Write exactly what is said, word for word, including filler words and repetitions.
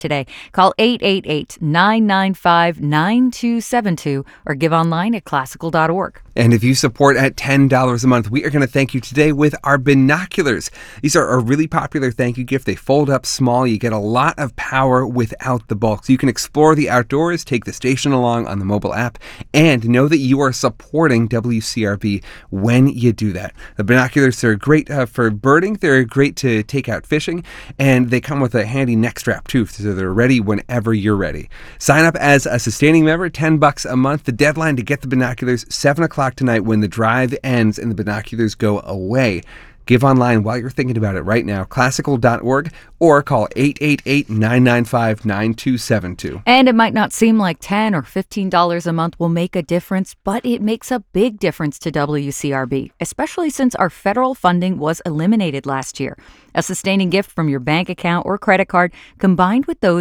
today. Call eight eight eight, nine nine five, nine two seven two or give online at classical dot org. And if you support at ten dollars a month, we are going to thank you today with our binoculars. These are a really popular thank you gift. They fold up small. You get a lot of power without the bulk. So you can explore the outdoors, take the station along on the mobile app, and know that you are supporting W C R B when you do that. The binoculars are great uh, for birding. They're great to take out fishing, and they come with a handy neck strap too, so they're ready whenever you're ready. Sign up as a sustaining member, ten bucks a month. The deadline to get the binoculars, seven o'clock tonight when the drive ends and the binoculars go away. Give online while you're thinking about it right now, classical dot org, or call eight eight eight, nine nine five, nine two seven two. And it might not seem like ten dollars or fifteen dollars a month will make a difference, but it makes a big difference to W C R B, especially since our federal funding was eliminated last year. A sustaining gift from your bank account or credit card combined with those